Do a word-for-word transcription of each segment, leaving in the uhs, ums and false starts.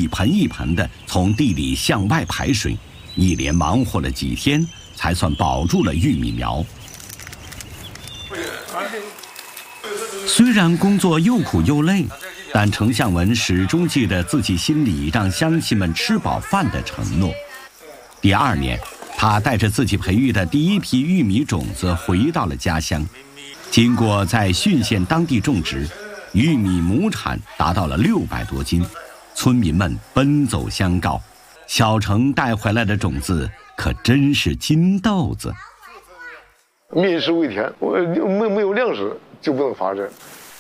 一盆一盆的从地里向外排水，一连忙活了几天，才算保住了玉米苗。虽然工作又苦又累，但程向文始终记得自己心里让乡亲们吃饱饭的承诺。第二年，他带着自己培育的第一批玉米种子回到了家乡。经过在浚县当地种植，玉米亩产达到了六百多斤，村民们奔走相告，小程带回来的种子可真是金豆子。 民食为天，我没没有粮食就不能发展。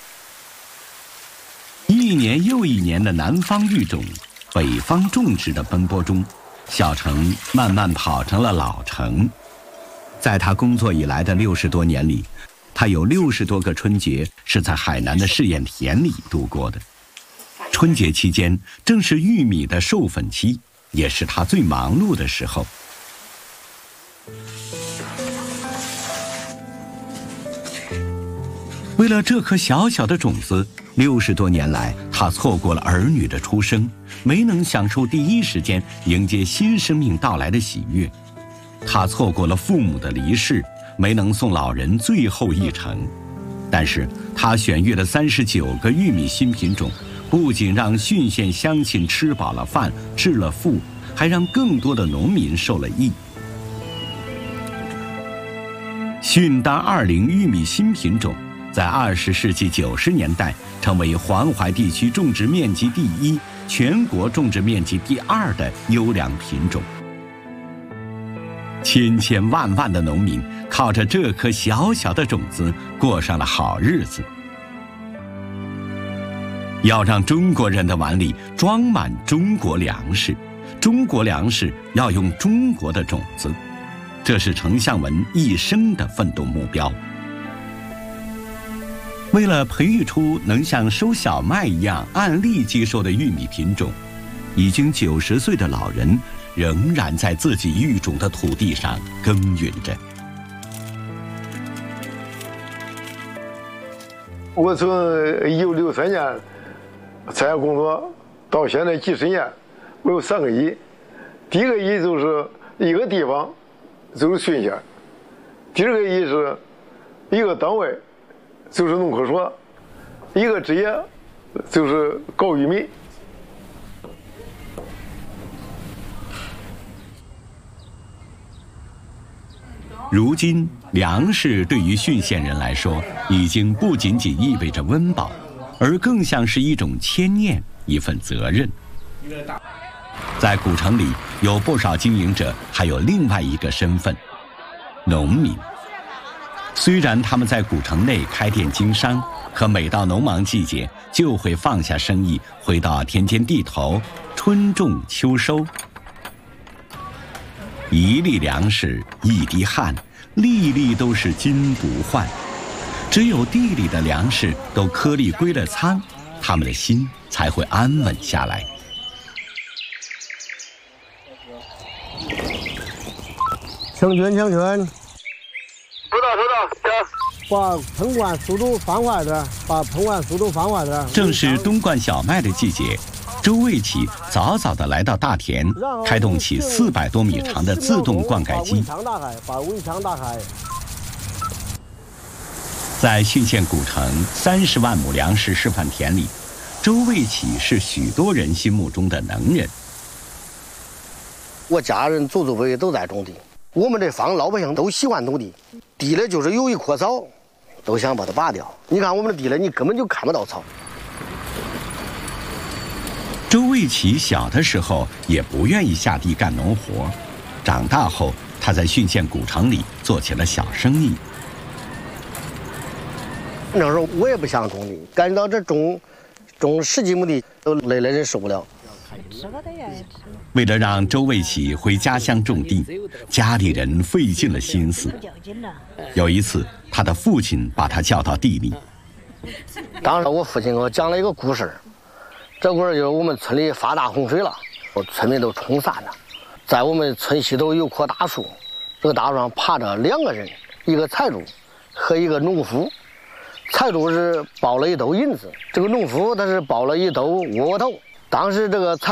一年又一年的南方育种、北方种植的奔波中，小程慢慢跑成了老程。在他工作以来的六十多年里，他有六十多个春节是在海南的试验田里度过的。春节期间正是玉米的授粉期，也是他最忙碌的时候。为了这颗小小的种子，六十多年来，他错过了儿女的出生，没能享受第一时间迎接新生命到来的喜悦；他错过了父母的离世，没能送老人最后一程。但是，他选育了三十九个玉米新品种，不仅让浚县乡亲吃饱了饭、致了富，还让更多的农民受了益。浚丹二零玉米新品种在二十世纪九十年代成为黄淮地区种植面积第一、全国种植面积第二的优良品种。千千万万的农民靠着这颗小小的种子过上了好日子。要让中国人的碗里装满中国粮食，中国粮食要用中国的种子，这是程向文一生的奋斗目标。为了培育出能像收小麦一样按粒接收的玉米品种，已经九十岁的老人仍然在自己育种的土地上耕耘着。 我从一九六三年参加工作到现在几十年，我有三个亿。第一个亿就是一个地方，就是浚县；第二个亿是一个单位，就是农科所；一个职业就是搞玉米。 如今，粮食对于浚县人来说，已经不仅仅意味着温饱，而更像是一种牵念，一份责任。在古城里，有不少经营者还有另外一个身份——农民。虽然他们在古城内开店经商，可每到农忙季节，就会放下生意，回到田间地头，春种秋收。一粒粮食一滴汗，粒粒都是金不换。只有地里的粮食都颗粒归了仓，他们的心才会安稳下来。 成圈成圈， 收到收到，行。 把喷灌速度放快点，把喷灌速度放快点。 正是冬灌小麦的季节，周卫起早早地来到大田，开动起四百多米长的自动灌溉机。 把围墙打开。 在浚县古城三十万亩粮食示范田里，周卫起是许多人心目中的能人。 我家人祖祖辈辈都在种地，我们这方老百姓都喜欢种地，地里就是有一棵草，都想把它拔掉。你看我们的地里，你根本就看不到草。 周卫起小的时候也不愿意下地干农活，长大后他在浚县古城里做起了小生意。 那时候我也不想种地，干到这种种十几亩地都累得人受不了。 为了让周卫起回家乡种地，家里人费尽了心思。有一次，他的父亲把他叫到地里。 当时我父亲给我讲了一个故事，这故事就是我们村里发大洪水了，村民都冲散了，在我们村西头有棵大树，这个大树上爬着两个人，一个财主和一个农夫。财主是包了一兜银子，这个农夫他是包了一兜窝头。当时这个财